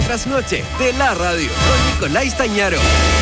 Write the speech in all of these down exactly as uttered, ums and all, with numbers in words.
trasnoche de la radio con Nicolás Stañaro.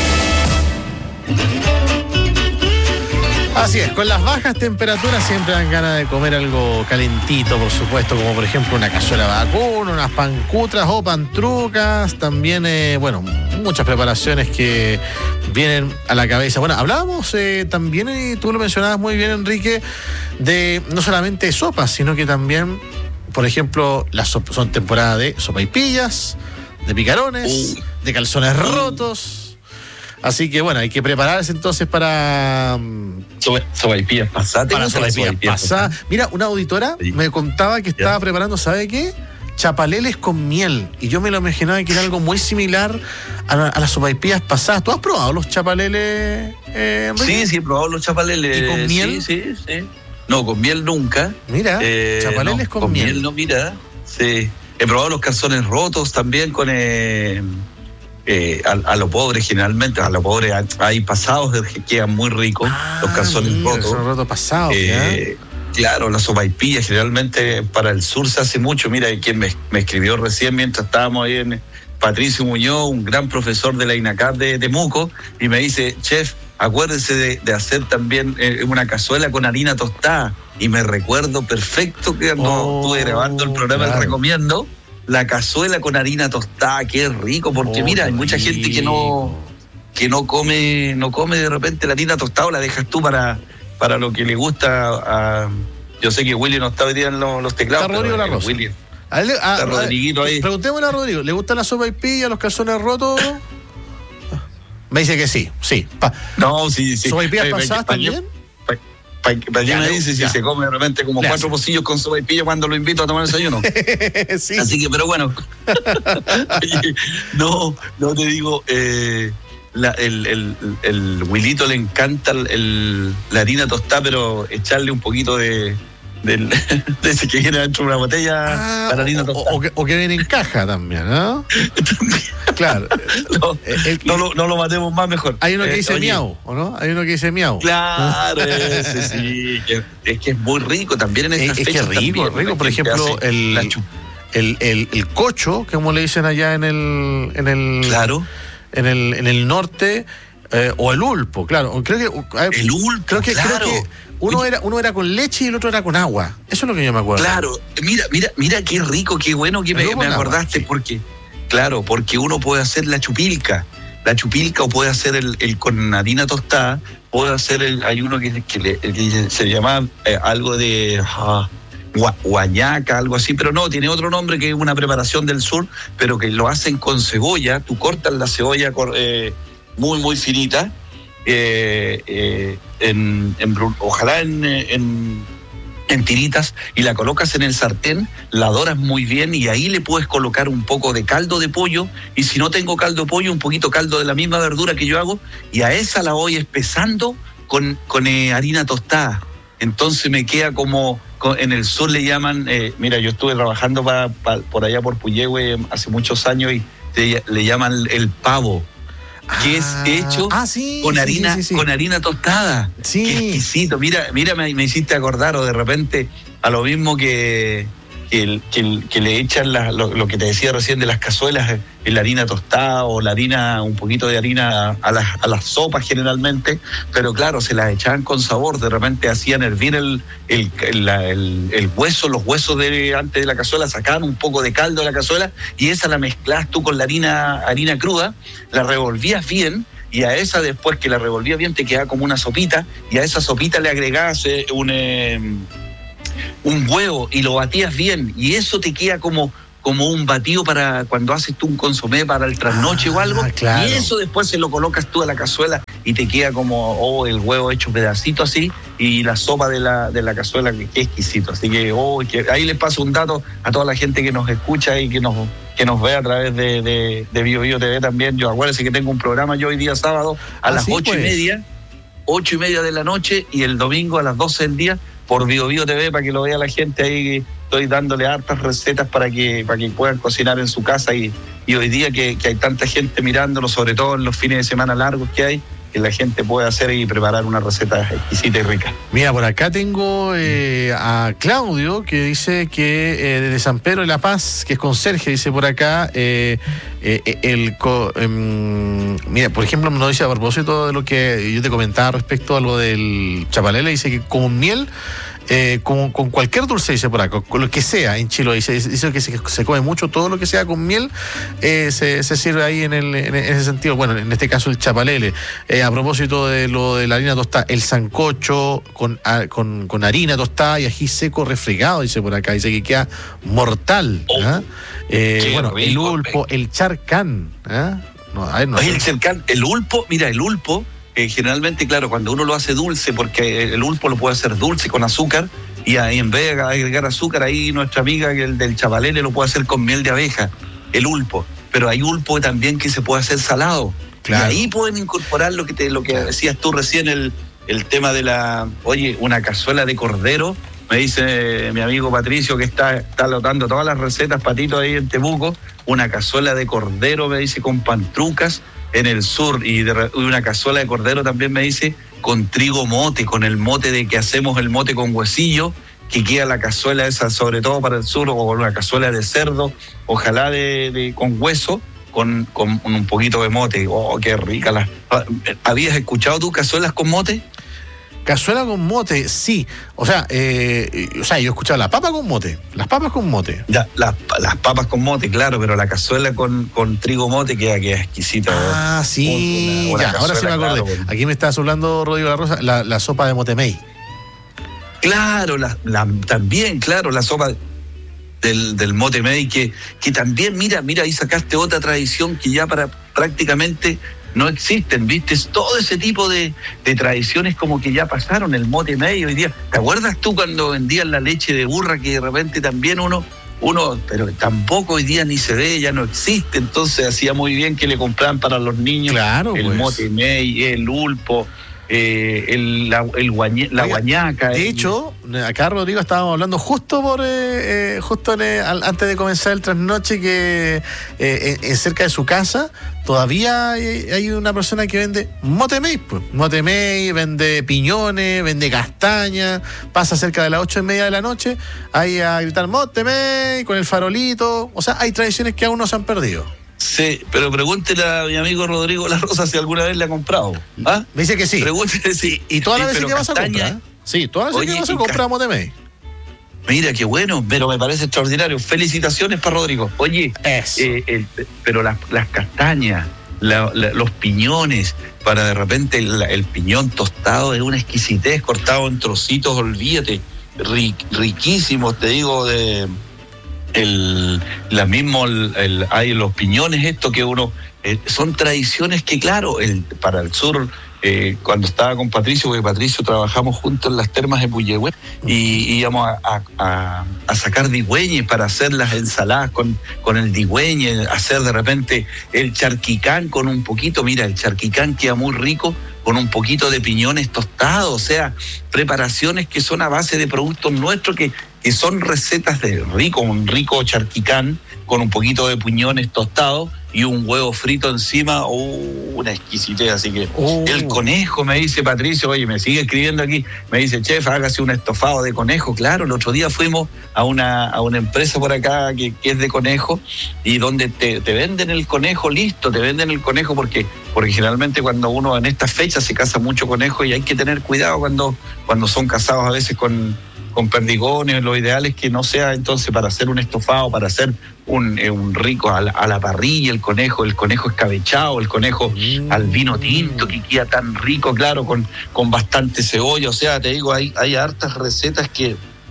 Así es, con las bajas temperaturas siempre dan ganas de comer algo calentito, por supuesto, como por ejemplo una cazuela de vacuno, unas pancutras o pantrucas, también, eh, bueno, muchas preparaciones que vienen a la cabeza. Bueno, hablábamos eh, también, y tú lo mencionabas muy bien, Enrique, de no solamente sopas, sino que también, por ejemplo, las sop- son temporada de sopaipillas, de picarones, uh. de calzones rotos. Así que bueno, hay que prepararse entonces para... Sopaipillas pasadas. Para sopaipillas pasadas. Mira, una auditora sí. me contaba que estaba ya. preparando, ¿sabe qué? Chapaleles con miel. Y yo me lo imaginaba que era algo muy similar a, la, a las sopaipillas pasadas. ¿Tú has probado los chapaleles, eh, Sí, sí, he probado los chapaleles. ¿Y con miel? Sí, sí, sí. No, con miel nunca. Mira, eh, chapaleles no, con, con miel. miel. no, mira. Sí. He probado los calzones rotos también con... Eh, Eh, a, a lo pobre generalmente, a lo pobre hay pasados que quedan muy ricos, ah, los calzones mira, rotos. Son rotos pasados, eh, claro, la sopaipilla generalmente para el sur se hace mucho. Mira, quien me, me escribió recién mientras estábamos ahí en Patricio Muñoz, un gran profesor de la INACAP de Temuco, y me dice, chef, acuérdese de, de hacer también eh, una cazuela con harina tostada. Y me recuerdo perfecto que cuando oh, estuve grabando el programa, claro. le recomiendo la cazuela con harina tostada, qué rico, porque oh, mira, hay mucha rico. gente que no que no come no come de repente la harina tostada, o la dejas tú para para lo que le gusta a, yo sé que Willy no está hoy día en los, los teclados. Está Rodrigo La Rosa. Willy, a él, a, está Rodriguito ahí. Preguntémosle a Rodrigo, ¿le gusta la sopaipilla, los calzones rotos? Me dice que sí, sí. Pa. No, sí, sí. ¿Sopaipillas eh, pasadas pa, también? Pa, pa, pa, ya me dice ya. si se come de repente como ya cuatro pocillos con sopaipilla cuando lo invito a tomar desayuno. Sí. Así que, pero bueno. no, no te digo, eh, la, el, el, el Wilito le encanta el, el, la harina tostada, pero echarle un poquito de... Del, de ese que viene dentro de una botella ah, para harina tostada. O, o, que, o que viene en caja también, ¿no? También. Claro. No, el, no, lo, no lo matemos más mejor. Hay uno que eh, dice oye, miau, ¿o no? Hay uno que dice miau. Claro, ese sí. Que, es que es muy rico también en estas es, fechas. Es que rico, también, rico. Por ejemplo, el, el, el, el cocho, como le dicen allá en el... En el claro. En el, en el norte... Eh, o el ulpo, claro. Creo que, eh, el ulpo, creo que, claro. creo que uno era, uno era con leche y el otro era con agua. Eso es lo que yo me acuerdo. Claro, mira, mira, mira qué rico, qué bueno que me, me acordaste, agua, sí. porque, claro, porque uno puede hacer la chupilca, la chupilca o puede hacer el, el con harina tostada, puede hacer el, hay uno que, que, le, que se llama eh, algo de uh, guañaca, algo así, pero no, tiene otro nombre que es una preparación del sur, pero que lo hacen con cebolla. Tú cortas la cebolla eh, muy, muy finita, eh, eh, en, en, ojalá en, en, en tiritas, y la colocas en el sartén, la doras muy bien, y ahí le puedes colocar un poco de caldo de pollo, y si no tengo caldo de pollo, un poquito caldo de la misma verdura que yo hago, y a esa la voy espesando con, con eh, harina tostada. Entonces me queda como, en el sur le llaman, eh, mira, yo estuve trabajando pa, pa, por allá por Puyehue hace muchos años, y te, le llaman el pavo, que ah, es hecho ah, sí, con sí, harina sí, sí. con harina tostada. Sí. Qué exquisito. Mira, mira me, me hiciste acordar, o de repente a lo mismo que, que, el, que, el, que le echan la, lo, lo que te decía recién de las cazuelas, la harina tostada o la harina, un poquito de harina a las, a las sopas generalmente, pero claro, se las echaban con sabor. De repente hacían hervir el, el, el, el, el hueso, los huesos de antes de la cazuela, sacaban un poco de caldo de la cazuela y esa la mezclabas tú con la harina, harina cruda, la revolvías bien, y a esa, después que la revolvías bien, te quedaba como una sopita, y a esa sopita le agregabas eh, un, eh, un huevo y lo batías bien, y eso te queda como como un batido para cuando haces tú un consomé para el trasnoche ah, o algo, claro. Y eso después se lo colocas tú a la cazuela y te queda como oh, el huevo hecho pedacito así, y la sopa de la de la cazuela, que, que exquisito. Así que, oh, que ahí les paso un dato a toda la gente que nos escucha y que nos que nos ve a través de, de, de Bio Bio T V también. Yo acuérdense que tengo un programa yo hoy día sábado a ah, las sí, ocho pues. y media, ocho y media de la noche, y el domingo a las doce del día por Bio Bio T V, para que lo vea la gente ahí. Estoy dándole hartas recetas para que para que puedan cocinar en su casa, y, y hoy día que, que hay tanta gente mirándolo, sobre todo en los fines de semana largos que hay, que la gente pueda hacer y preparar una receta exquisita y rica. Mira, por acá tengo eh, a Claudio, que dice que eh, desde San Pedro de la Paz, que es conserje, dice por acá, eh, eh, el co, eh, mira, por ejemplo, nos dice a propósito de lo que yo te comentaba respecto a lo del chapalele, dice que con miel, Eh, con, con cualquier dulce, dice por acá, con, con lo que sea en Chiloé, dice, dice que se, se come mucho, todo lo que sea con miel eh, se, se sirve ahí en, el, en ese sentido. Bueno, en este caso el chapalele. Eh, a propósito de lo de la harina tostada, el sancocho con, a, con, con harina tostada y ají seco refregado, dice por acá, dice que queda mortal. ¿eh? Eh, bueno, rico, el ulpo, el charcán. ¿eh? No, a ver, no Oye, el charcán, el ulpo, mira, el ulpo. Eh, generalmente, claro, cuando uno lo hace dulce, porque el ulpo lo puede hacer dulce con azúcar, y ahí en vez de agregar azúcar, ahí nuestra amiga el del chapalele lo puede hacer con miel de abeja, el ulpo. Pero hay ulpo también que se puede hacer salado. Claro. Y ahí pueden incorporar lo que te, lo que claro. decías tú recién, el, el tema de la, oye, una cazuela de cordero. Me dice mi amigo Patricio, que está, está anotando todas las recetas, Patito, ahí en Temuco, una cazuela de cordero, me dice, con pantrucas en el sur, y, de, y una cazuela de cordero también me dice, con trigo mote, con el mote de que hacemos el mote con huesillo, que queda la cazuela esa, sobre todo para el sur, o una cazuela de cerdo, ojalá de, de con hueso, con, con un poquito de mote. Oh, qué rica. La... ¿Habías escuchado tú cazuelas con mote? Cazuela con mote, sí. O sea, eh, o sea, yo he escuchado la papa con mote, las papas con mote. Ya, las, las papas con mote, claro, pero la cazuela con, con trigo mote queda, queda exquisita. Ah, sí, una, una ya, ahora sí me acordé. Claro, aquí me estás hablando, Rodrigo La Rosa, la, la sopa de motemey. Claro, la, la, también, claro, la sopa del, del motemey, que, que también, mira, mira, ahí sacaste otra tradición que ya para prácticamente no existen, ¿viste? Todo ese tipo de, de tradiciones como que ya pasaron, el motemey hoy día. ¿Te acuerdas tú cuando vendían la leche de burra, que de repente también uno, uno, pero tampoco hoy día ni se ve, ya no existe? Entonces hacía muy bien que le compraran para los niños, claro, el pues. motemey, el ulpo, eh, el, la, el guañe, la Oiga, guañaca. De el... hecho, acá, Rodrigo, estábamos hablando justo por eh, eh, justo en, eh, antes de comenzar el trasnoche, que eh, en, cerca de su casa todavía hay, hay una persona que vende motemey, pues. Motemey, vende piñones, vende castaña, pasa cerca de las ocho y media de la noche, ahí a gritar motemey con el farolito. O sea, hay tradiciones que aún no se han perdido. Sí, pero pregúntele a mi amigo Rodrigo La Rosa si alguna vez le ha comprado. ¿Ah? Me dice que sí. Pregúntele si. Y, y todas las sí, veces que vas castaña, a comprar. Sí, todas las veces que vas a comprar motemey. Mira, qué bueno, pero me parece extraordinario. Felicitaciones para Rodrigo. Oye, eh, el, pero las, las castañas, la, la, los piñones, para de repente el, el piñón tostado es una exquisitez, cortado en trocitos, olvídate, ric, riquísimos, te digo, de el, la mismo, el, el, hay los piñones, esto que uno, eh, son tradiciones que, claro, el, para el sur. Eh, cuando estaba con Patricio, porque Patricio trabajamos juntos en las termas de Puyehue, y íbamos a, a, a sacar digüeñes para hacer las ensaladas con, con el digüeñe, hacer de repente el charquicán con un poquito, mira, el charquicán queda muy rico con un poquito de piñones tostados, o sea, preparaciones que son a base de productos nuestros, que, que son recetas de rico, un rico charquicán con un poquito de piñones tostados y un huevo frito encima, oh, una exquisitez. Así que oh. El conejo, me dice Patricio, oye, me sigue escribiendo aquí, me dice, chef, hágase un estofado de conejo. Claro, el otro día fuimos a una, a una empresa por acá que, que es de conejo, y donde te, te venden el conejo listo, te venden el conejo porque, porque generalmente cuando uno en estas fechas se caza mucho conejo, y hay que tener cuidado cuando, cuando son cazados a veces con... con perdigones. Lo ideal es que no sea entonces para hacer un estofado, para hacer un, eh, un rico a la, a la parrilla, el conejo, el conejo escabechado, el conejo mm. al vino tinto, que queda tan rico, claro, con, con bastante cebolla. O sea, te digo, hay, hay hartas recetas que,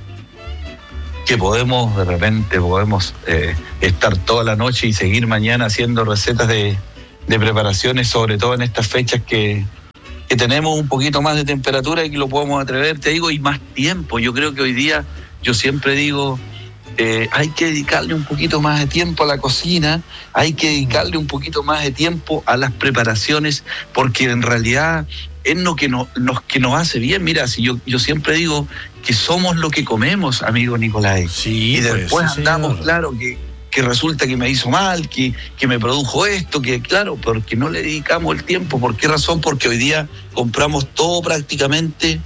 que podemos, de repente, podemos eh, estar toda la noche y seguir mañana haciendo recetas de, de preparaciones, sobre todo en estas fechas que que tenemos un poquito más de temperatura y que lo podemos atrever, te digo, y más tiempo. Yo creo que hoy día, yo siempre digo, eh, hay que dedicarle un poquito más de tiempo a la cocina, hay que dedicarle un poquito más de tiempo a las preparaciones, porque en realidad es lo que nos, nos, que nos hace bien. Mira, si yo, yo siempre digo que somos lo que comemos, amigo Nicolás. Sí, y después pues, sí, andamos, señor. Claro, que que resulta que me hizo mal, que, que me produjo esto, que claro, porque no le dedicamos el tiempo. ¿Por qué razón? Porque hoy día compramos todo prácticamente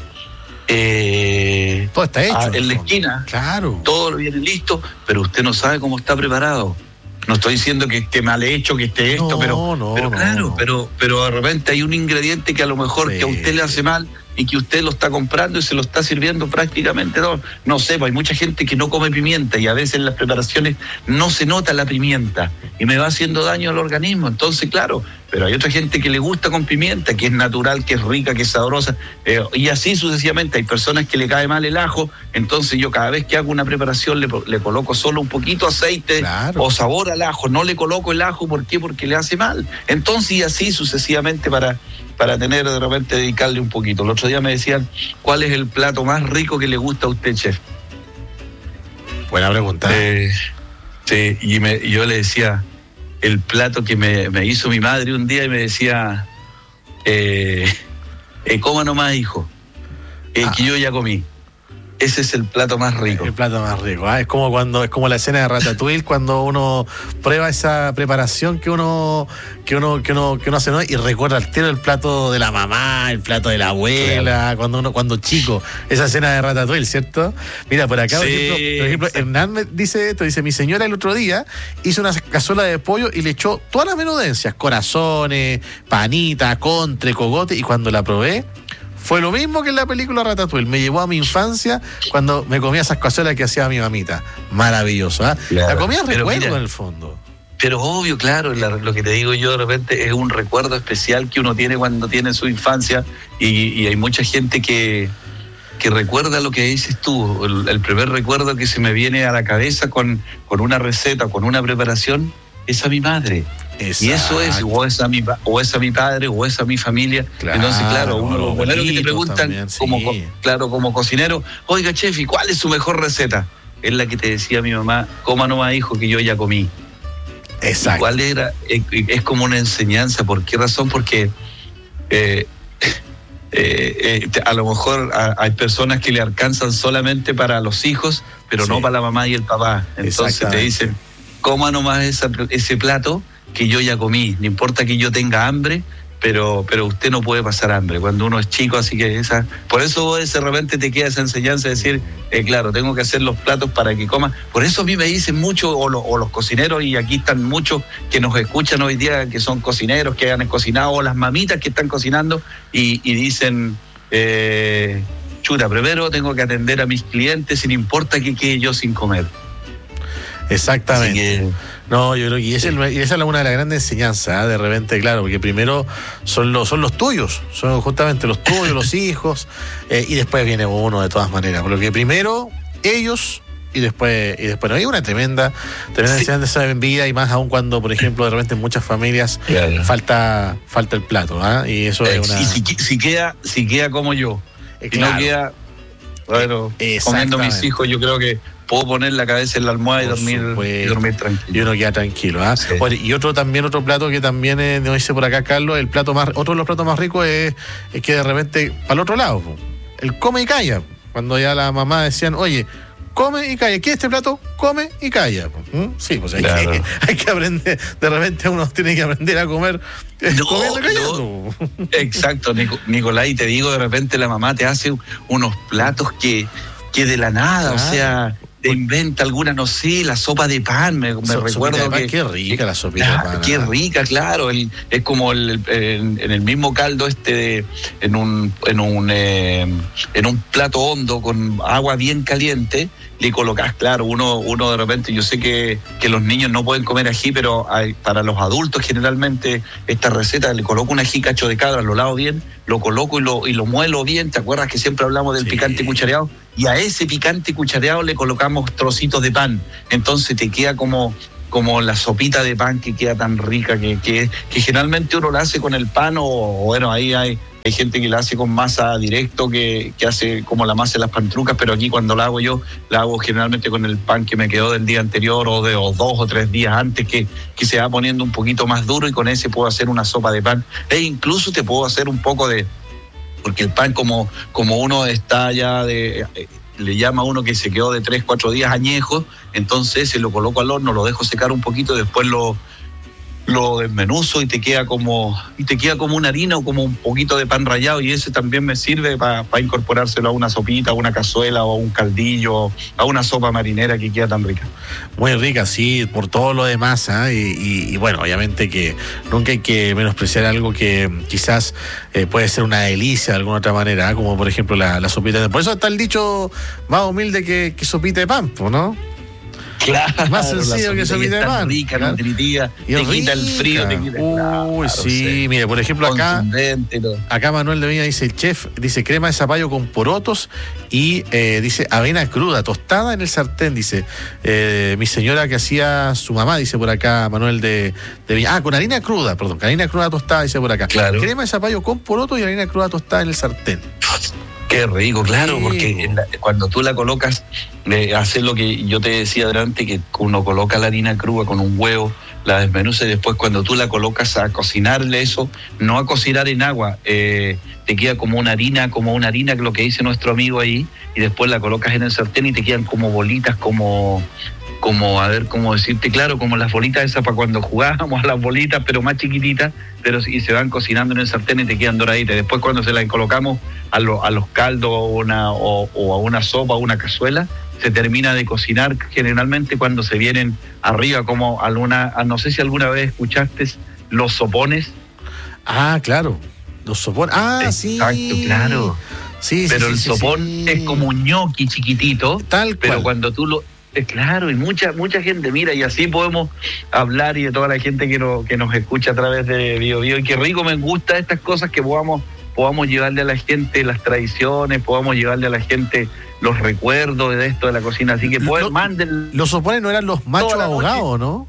eh, todo está hecho a, en la esquina, claro, todo lo viene listo, pero usted no sabe cómo está preparado. No estoy diciendo que esté mal hecho, que esté esto, no, pero, no, pero claro, no. pero, pero de repente hay un ingrediente que a lo mejor sí. que a usted le hace mal y que usted lo está comprando y se lo está sirviendo prácticamente todo. No sé, pues hay mucha gente que no come pimienta y a veces en las preparaciones no se nota la pimienta y me va haciendo daño al organismo. Entonces, claro, pero hay otra gente que le gusta con pimienta, que es natural, que es rica, que es sabrosa, eh, y así sucesivamente. Hay personas que le cae mal el ajo, entonces yo cada vez que hago una preparación le, le coloco solo un poquito aceite claro. o sabor al ajo, no le coloco el ajo. ¿Por qué? Porque le hace mal. Entonces, y así sucesivamente para... para tener de repente dedicarle un poquito. El otro día me decían, ¿cuál es el plato más rico que le gusta a usted, chef? Buena pregunta. Eh, sí, y, me, y yo le decía, el plato que me, me hizo mi madre un día y me decía, eh, eh, coma nomás, hijo, eh, ah. que yo ya comí. Ese es el plato más rico. El plato más rico. ¿eh? Es como cuando es como la escena de Ratatouille cuando uno prueba esa preparación que uno que uno que uno que uno hace, ¿no? Y recuerda al tiro el plato de la mamá, el plato de la abuela, claro. cuando uno cuando chico, esa escena de Ratatouille, ¿cierto? Mira, por acá, sí, por ejemplo, por ejemplo Hernán me dice esto, dice, mi señora el otro día hizo una cazuela de pollo y le echó todas las menudencias, corazones, panita, contre, cogote, y cuando la probé fue lo mismo que en la película Ratatouille. Me llevó a mi infancia cuando me comía esas cazuelas que hacía mi mamita. Maravilloso, ¿eh? Claro, la comida recuerdo mira, en el fondo. Pero obvio, claro, la, lo que te digo yo de repente es un recuerdo especial que uno tiene cuando tiene su infancia y, y hay mucha gente que, que recuerda lo que dices tú. El, el primer recuerdo que se me viene a la cabeza con, con una receta, con una preparación, es a mi madre. Exacto. Y eso es, o es, a mi, o es a mi padre, o es a mi familia. Claro, entonces, claro, uno lo primero que te preguntan, también, sí. como, claro, como cocinero, oiga, chef, ¿y cuál es su mejor receta? Es la que te decía mi mamá, coma nomás, hijo, que yo ya comí. Exacto. ¿Cuál era? Es, es como una enseñanza. ¿Por qué razón? Porque eh, eh, eh, a lo mejor a, hay personas que le alcanzan solamente para los hijos, pero sí. no para la mamá y el papá. Entonces te dicen, coma nomás esa, ese plato que yo ya comí, no importa que yo tenga hambre, pero pero usted no puede pasar hambre cuando uno es chico, así que esa, por eso de repente te queda esa enseñanza de decir, eh, claro, tengo que hacer los platos para que coma. Por eso a mí me dicen mucho, o, lo, o los cocineros, y aquí están muchos que nos escuchan hoy día, que son cocineros, que han cocinado, o las mamitas que están cocinando, y, y dicen, eh, chuta, primero tengo que atender a mis clientes, sin importa que quede yo sin comer. Exactamente. Que, no, yo creo que esa, sí. es, esa es una de las grandes enseñanzas, ¿eh? De repente, claro, porque primero son los, son los tuyos, son justamente los tuyos, los hijos, eh, y después viene uno de todas maneras. Porque primero ellos y después, y después no, hay una tremenda, tremenda sí. enseñanza en vida, y más aún cuando, por ejemplo, de repente en muchas familias claro. falta, falta el plato, ¿eh? Y eso eh, es una. Y si, si queda, si queda como yo, eh, y claro. no queda, bueno, comiendo mis hijos, yo creo que puedo poner la cabeza en la almohada y dormir, y dormir tranquilo. Y uno queda tranquilo, ¿ah? ¿eh? Sí. Bueno, y otro también, otro plato que también eh, nos dice por acá Carlos, el plato más, otro de los platos más ricos es, es que de repente, para el otro lado, el come y calla. Cuando ya la mamá decían, oye, come y calla. ¿Qué es este plato? Come y calla. ¿Mm? Sí, pues hay, claro. que, hay que aprender, de repente uno tiene que aprender a comer no, comiendo y callando. No. Exacto, Nicolás, y te digo, de repente la mamá te hace unos platos que, que de la nada, claro. o sea, te inventa alguna, no sé, la sopa de pan, me, me so, recuerdo de pan, que... Qué rica la sopita ah, de pan. Qué rica, claro, el, es como el, el, en, en el mismo caldo este, de, en un en un eh, en un plato hondo con agua bien caliente, le colocás, claro, uno uno de repente, yo sé que, que los niños no pueden comer ají, pero hay, para los adultos generalmente esta receta, le coloco un ají cacho de cabra, lo lavo bien, lo coloco y lo, y lo muelo bien, ¿te acuerdas que siempre hablamos del sí. picante cuchareado? Y a ese picante cuchareado le colocamos trocitos de pan. Entonces te queda como, como la sopita de pan que queda tan rica, que, que, que generalmente uno la hace con el pan, o, o bueno, ahí hay, hay gente que la hace con masa directo, que, que hace como la masa de las pantrucas, pero aquí cuando la hago yo, la hago generalmente con el pan que me quedó del día anterior, o de o dos o tres días antes, que, que se va poniendo un poquito más duro, y con ese puedo hacer una sopa de pan. E incluso te puedo hacer un poco de... porque el pan, como, como uno está ya de, le llama a uno que se quedó de tres, cuatro días añejo, entonces se lo coloco al horno, lo dejo secar un poquito, después lo lo desmenuzo y te queda como y te queda como una harina o como un poquito de pan rallado, y ese también me sirve para pa incorporárselo a una sopita, a una cazuela o a un caldillo, a una sopa marinera que queda tan rica. Muy rica, sí, por todo lo demás, ¿eh? y, y, y bueno, obviamente que nunca hay que menospreciar algo que quizás eh, puede ser una delicia de alguna otra manera, ¿eh? Como por ejemplo la, la sopita de... Por eso está el dicho más humilde que, que sopita de pan, ¿no? Claro, más sencillo que sopita de pan. Rica, claro. nutritiva, te rica. Quita el frío, te quita. Uy, claro, sí, sí, mire, por ejemplo acá, acá Manuel de Viña dice, el chef, dice crema de zapallo con porotos y eh, dice avena cruda, tostada en el sartén, dice, eh, mi señora que hacía su mamá, dice por acá Manuel de, de Viña, ah, con harina cruda, perdón, con harina cruda tostada, dice por acá. Claro. Crema de zapallo con porotos y harina cruda tostada en el sartén. Qué rico, claro, sí. Porque la, cuando tú la colocas, eh, haces lo que yo te decía delante, que uno coloca la harina cruda con un huevo, la desmenuza y después cuando tú la colocas a cocinarle eso, no a cocinar en agua, eh, te queda como una harina, como una harina, que lo que dice nuestro amigo ahí, y después la colocas en el sartén y te quedan como bolitas, como... como, a ver, cómo decirte, claro, como las bolitas esas para cuando jugábamos a las bolitas, pero más chiquititas, pero y se van cocinando en el sartén y te quedan doraditas. Después cuando se las colocamos a, lo, a los caldos o, una, o, o a una sopa o una cazuela, se termina de cocinar generalmente cuando se vienen arriba, como alguna, no sé si alguna vez escuchaste los sopones. Ah, claro, los sopones, ah, exacto, sí. Exacto, claro. Sí, pero sí, el sí, sopón sí. es como un ñoqui chiquitito, tal pero cual. Cuando tú lo... Claro, y mucha mucha gente, mira, y así podemos hablar, y de toda la gente que, no, que nos escucha a través de Bio Bio, y qué rico, me gusta estas cosas que podamos, podamos llevarle a la gente las tradiciones, podamos llevarle a la gente los recuerdos de esto de la cocina, así que pueden, manden... Los sopones no eran los machos ahogados, ¿no?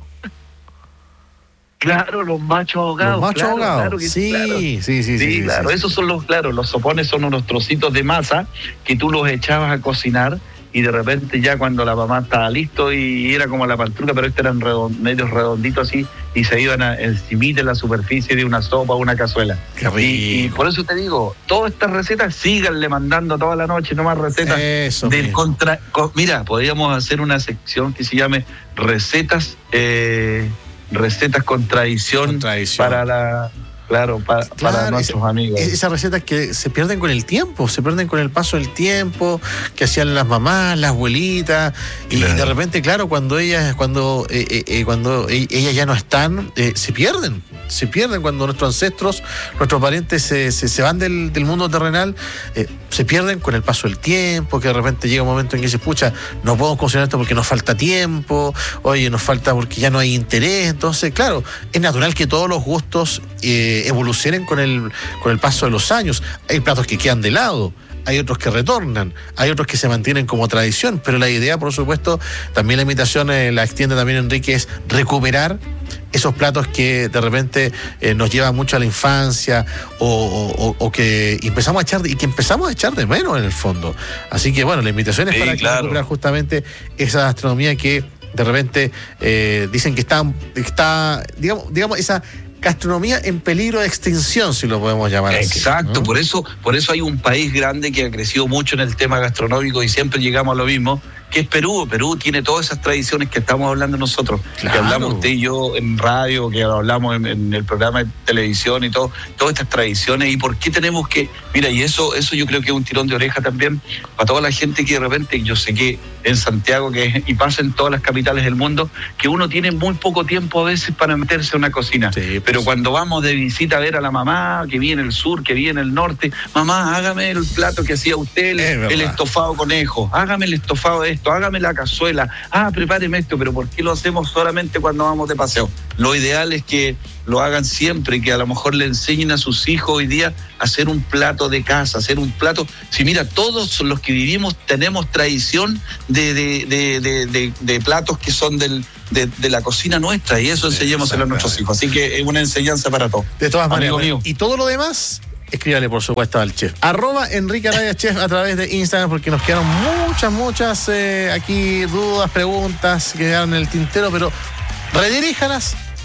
Claro, los machos ahogados. Los machos claro, ahogados, claro que, sí, claro. sí, sí, sí, sí, sí. Claro, sí, esos sí. son los, claro, los sopones son unos trocitos de masa que tú los echabas a cocinar, y de repente ya cuando la mamá estaba listo y era como la pantruca, pero estos eran redond, medios redonditos así, y se iban a encimita en la superficie de una sopa o una cazuela. Qué rico. Y, y por eso te digo, todas estas recetas, síganle mandando toda la noche nomás recetas. Eso del mismo. contra, con, mira, podríamos hacer una sección que se llame recetas, eh, recetas con tradición, Con tradición. para la... Claro, para, claro, para nuestros esa, amigos. Esas recetas que se pierden con el tiempo, se pierden con el paso del tiempo, que hacían las mamás, las abuelitas, y claro. de repente, claro, cuando ellas, cuando, eh, eh, cuando ellas ya no están, eh, se pierden, se pierden cuando nuestros ancestros, nuestros parientes se, se, se van del, del mundo terrenal, eh, se pierden con el paso del tiempo, que de repente llega un momento en que se pucha, no podemos cocinar esto porque nos falta tiempo, oye, nos falta porque ya no hay interés, entonces, claro, es natural que todos los gustos eh, evolucionen con el, con el paso de los años. Hay platos que quedan de lado, hay otros que retornan, hay otros que se mantienen como tradición, pero la idea, por supuesto, también la invitación eh, la extiende también Enrique, es recuperar esos platos que de repente eh, nos llevan mucho a la infancia o, o, o que empezamos a echar y que empezamos a echar de menos en el fondo. Así que bueno, la invitación es sí, para claro. recuperar justamente esa gastronomía que de repente eh, dicen que está, está digamos, digamos esa gastronomía en peligro de extinción, si lo podemos llamar así. Exacto, ¿no? por eso, por eso hay un país grande que ha crecido mucho en el tema gastronómico y siempre llegamos a lo mismo, que es Perú. Perú tiene todas esas tradiciones que estamos hablando nosotros, claro. que hablamos usted y yo en radio, que hablamos en, en el programa de televisión y todo, todas estas tradiciones. ¿Y por qué tenemos que...? Mira, y eso eso yo creo que es un tirón de oreja también para toda la gente que de repente, yo sé que en Santiago, que y pasa en todas las capitales del mundo, que uno tiene muy poco tiempo a veces para meterse a una cocina. Sí, pues. Pero cuando vamos de visita a ver a la mamá, que vive en el sur, que vive en el norte, mamá, hágame el plato que hacía usted, el, el estofado conejo, hágame el estofado de esto, hágame la cazuela, ah, prepáreme esto, pero ¿por qué lo hacemos solamente cuando vamos de paseo? Lo ideal es que lo hagan siempre, que a lo mejor le enseñen a sus hijos hoy día a hacer un plato de casa, hacer un plato. Si mira, todos los que vivimos tenemos tradición de, de, de, de, de, de platos que son del, de, de la cocina nuestra, y eso enseñémoselo a nuestros hijos. Así que es una enseñanza para todos. De todas maneras, y todo lo demás, escríbale por supuesto al chef. Arroba Enrique Araya Chef a través de Instagram, porque nos quedaron muchas, muchas eh, aquí dudas, preguntas que quedaron en el tintero, pero rediríjalas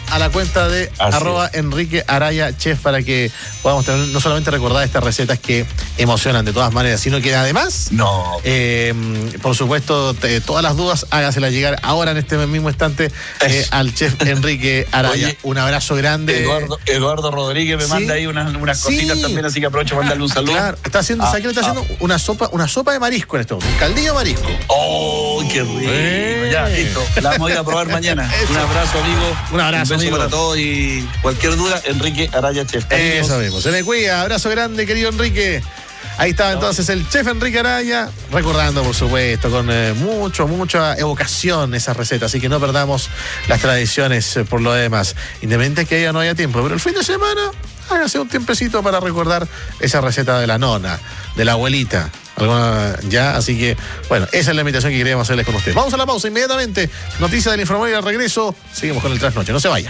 a la cuenta de Así arroba Enrique Araya Chef para que podamos tener, no solamente recordar estas recetas que emocionan de todas maneras, sino que además, no. eh, por supuesto, te, todas las dudas hágaselas llegar ahora en este mismo instante eh, al chef Enrique Araya. Oye, un abrazo grande. Eduardo, Eduardo Rodríguez me sí. manda ahí unas, unas sí. cositas también, así que aprovecho para mandarle un saludo. Claro, está haciendo, ah, ¿sabes qué le está ah. haciendo? Una sopa, una sopa de marisco en este momento, un caldillo de marisco. ¡Oh, qué rico! Eh. Ya, listo. La vamos a ir a probar mañana. Eso. Un abrazo, amigo. Un abrazo, un beso amigo. para todos y cualquier duda, Enrique Araya Chef. Eso mismo. Se me cuida. Abrazo grande, querido Enrique. Ahí estaba entonces el chef Enrique Araya, recordando, por supuesto, con eh, mucho, mucha evocación esas recetas, así que no perdamos las tradiciones eh, por lo demás, independientemente de que haya no haya tiempo, pero el fin de semana hágase un tiempecito para recordar esa receta de la nona, de la abuelita, alguna ya, así que, bueno, esa es la invitación que queríamos hacerles con ustedes. Vamos a la pausa inmediatamente, noticias del Inframundo y al regreso, seguimos con el trasnoche, no se vaya.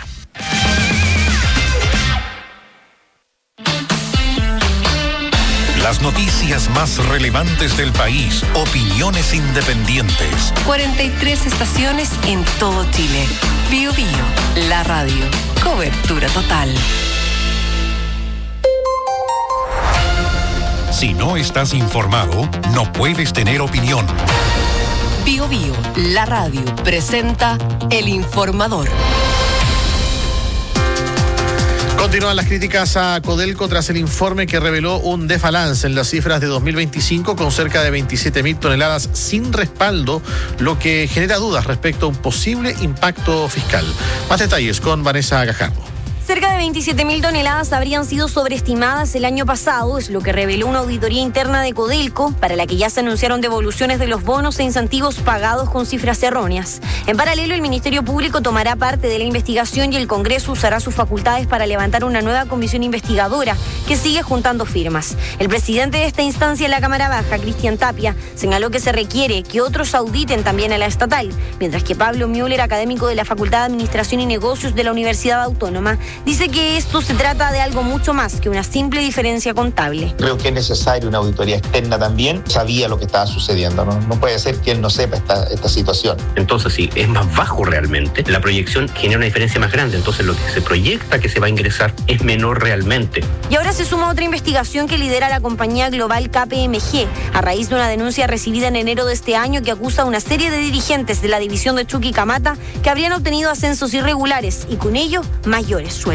Las noticias más relevantes del país, opiniones independientes. cuarenta y tres estaciones en todo Chile. Bio Bio, la radio. Cobertura total. Si no estás informado, no puedes tener opinión. Bio Bio, la radio, presenta El Informador. Continúan las críticas a Codelco tras el informe que reveló un desbalance en las cifras de dos mil veinticinco con cerca de veintisiete mil toneladas sin respaldo, lo que genera dudas respecto a un posible impacto fiscal. Más detalles con Vanessa Gajardo. Cerca de veintisiete mil toneladas habrían sido sobreestimadas el año pasado, es lo que reveló una auditoría interna de Codelco, para la que ya se anunciaron devoluciones de los bonos e incentivos pagados con cifras erróneas. En paralelo, el Ministerio Público tomará parte de la investigación y el Congreso usará sus facultades para levantar una nueva comisión investigadora que sigue juntando firmas. El presidente de esta instancia en la Cámara Baja, Cristian Tapia, señaló que se requiere que otros auditen también a la estatal, mientras que Pablo Müller, académico de la Facultad de Administración y Negocios de la Universidad Autónoma, dice que esto se trata de algo mucho más que una simple diferencia contable. Creo que es necesaria una auditoría externa también. Sabía lo que estaba sucediendo, ¿no? No puede ser que él no sepa esta, esta situación. Entonces, sí, es más bajo realmente. La proyección genera una diferencia más grande. Entonces, lo que se proyecta que se va a ingresar es menor realmente. Y ahora se suma otra investigación que lidera la compañía global K P M G, a raíz de una denuncia recibida en enero de este año que acusa a una serie de dirigentes de la división de Chuquicamata que habrían obtenido ascensos irregulares y con ello mayores sueldos.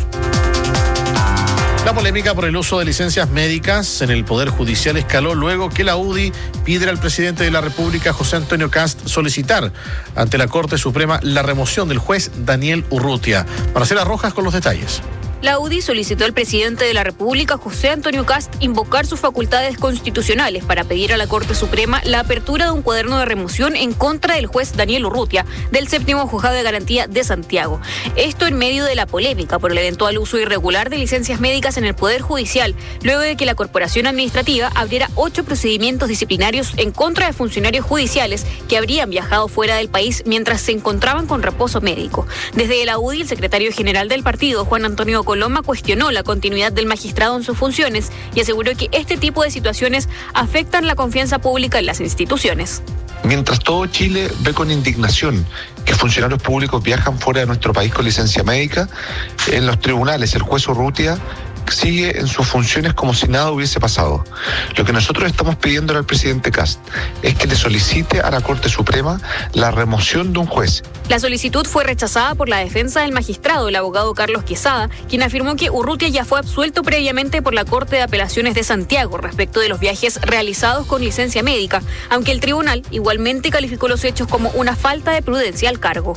La polémica por el uso de licencias médicas en el Poder Judicial escaló luego que la U D I pidiera al presidente de la República, José Antonio Kast, solicitar ante la Corte Suprema la remoción del juez Daniel Urrutia. Marcela Rojas con los detalles. La U D I solicitó al presidente de la República, José Antonio Kast, invocar sus facultades constitucionales para pedir a la Corte Suprema la apertura de un cuaderno de remoción en contra del juez Daniel Urrutia, del séptimo Juzgado de Garantía de Santiago. Esto en medio de la polémica por el eventual uso irregular de licencias médicas en el Poder Judicial, luego de que la Corporación Administrativa abriera ocho procedimientos disciplinarios en contra de funcionarios judiciales que habrían viajado fuera del país mientras se encontraban con reposo médico. Desde la U D I, el secretario general del partido, Juan Antonio Coloma, cuestionó la continuidad del magistrado en sus funciones y aseguró que este tipo de situaciones afectan la confianza pública en las instituciones. Mientras todo Chile ve con indignación que funcionarios públicos viajan fuera de nuestro país con licencia médica, en los tribunales el juez Urrutia sigue en sus funciones como si nada hubiese pasado. Lo que nosotros estamos pidiendo al presidente Kast es que le solicite a la Corte Suprema la remoción de un juez. La solicitud fue rechazada por la defensa del magistrado, el abogado Carlos Quesada, quien afirmó que Urrutia ya fue absuelto previamente por la Corte de Apelaciones de Santiago respecto de los viajes realizados con licencia médica, aunque el tribunal igualmente calificó los hechos como una falta de prudencia al cargo.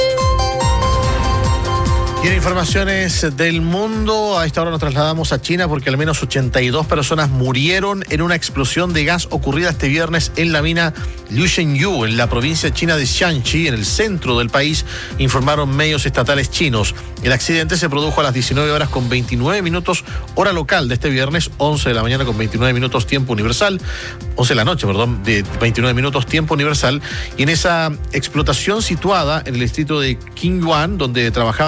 Y en informaciones del mundo, a esta hora nos trasladamos a China porque al menos ochenta y dos personas murieron en una explosión de gas ocurrida este viernes en la mina Liushenyu, en la provincia china de Shanxi, en el centro del país, informaron medios estatales chinos. El accidente se produjo a las diecinueve horas con veintinueve minutos, hora local de este viernes, once de la mañana con veintinueve minutos, tiempo universal, once de la noche, perdón, de veintinueve minutos, tiempo universal, y en esa explotación situada en el distrito de Qingyuan, donde trabajaban doscientas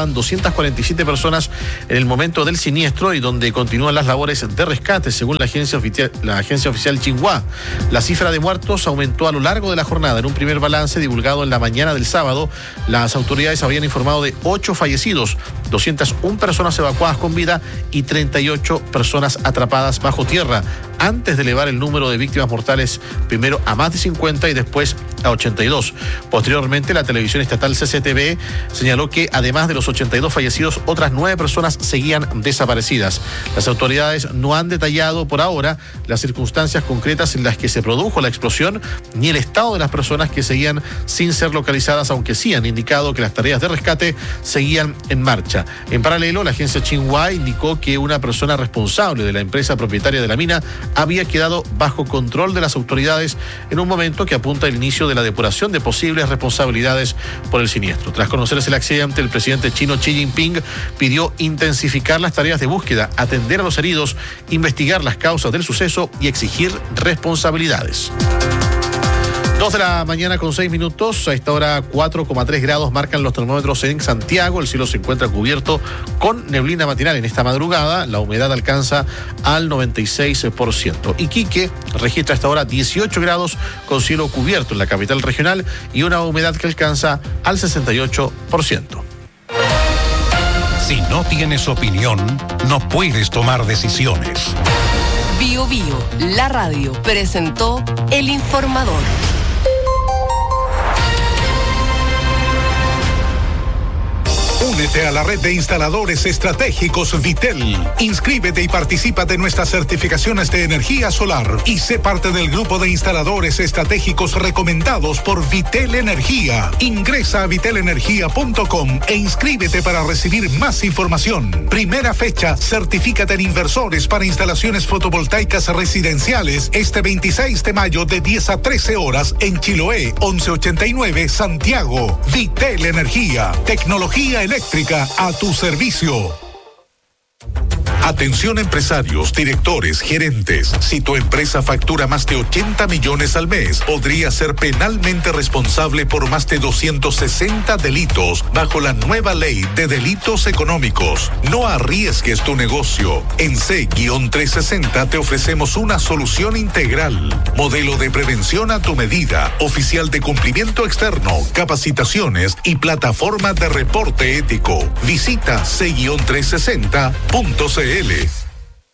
doscientas cuarenta y siete personas en el momento del siniestro y donde continúan las labores de rescate, según la agencia oficial, la agencia oficial Xinhua. La cifra de muertos aumentó a lo largo de la jornada. En un primer balance divulgado en la mañana del sábado, las autoridades habían informado de ocho fallecidos, doscientas una personas evacuadas con vida y treinta y ocho personas atrapadas bajo tierra, antes de elevar el número de víctimas mortales primero a más de cincuenta y después a ochenta y dos. Posteriormente, la televisión estatal C C T V señaló que además de los ochenta y dos fallecidos, otras nueve personas seguían desaparecidas. Las autoridades no han detallado por ahora las circunstancias concretas en las que se produjo la explosión ni el estado de las personas que seguían sin ser localizadas, aunque sí han indicado que las tareas de rescate seguían en marcha. En paralelo, la agencia Xinhua indicó que una persona responsable de la empresa propietaria de la mina había quedado bajo control de las autoridades en un momento que apunta al inicio de la depuración de posibles responsabilidades por el siniestro. Tras conocerse el accidente, el presidente chino Xi Jinping pidió intensificar las tareas de búsqueda, atender a los heridos, investigar las causas del suceso y exigir responsabilidades. Dos de la mañana con seis minutos, a esta hora cuatro coma tres grados marcan los termómetros en Santiago. El cielo se encuentra cubierto con neblina matinal en esta madrugada. La humedad alcanza al noventa y seis por ciento. Iquique registra hasta ahora dieciocho grados con cielo cubierto en la capital regional y una humedad que alcanza al sesenta y ocho por ciento. Si no tienes opinión, no puedes tomar decisiones. Bio Bio, la radio, presentó El Informador. Únete a la red de instaladores estratégicos Vitel. Inscríbete y participa de nuestras certificaciones de energía solar y sé parte del grupo de instaladores estratégicos recomendados por Vitel Energía. Ingresa a vitel energía punto com e inscríbete para recibir más información. Primera fecha, certifícate en inversores para instalaciones fotovoltaicas residenciales este veintiséis de mayo de diez a trece horas en Chiloé, once ochenta y nueve, Santiago. Vitel Energía, tecnología eléctrica a tu servicio. Atención empresarios, directores, gerentes. Si tu empresa factura más de ochenta millones al mes, podría ser penalmente responsable por más de doscientos sesenta delitos bajo la nueva ley de delitos económicos. No arriesgues tu negocio. En C trescientos sesenta te ofrecemos una solución integral. Modelo de prevención a tu medida, oficial de cumplimiento externo, capacitaciones y plataforma de reporte ético. Visita C trescientos sesenta punto c l.